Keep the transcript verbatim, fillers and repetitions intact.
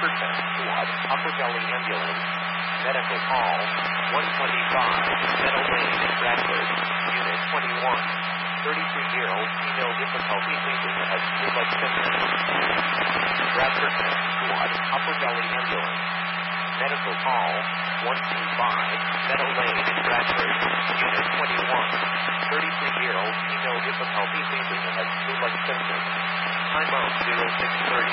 Bradford Squad, Upper Gully Ambulance, medical call, one twenty-five, Meadow Lane, Bradford, Unit twenty-one, thirty-three-year-old female difficulty breathing has flu-like symptoms. Bradford Squad, Upper Gully Ambulance, medical call, one two five, Meadow Lane, Bradford, Unit twenty-one, thirty-three-year-old female difficulty breathing has flu-like symptoms. Time out zero six thirty.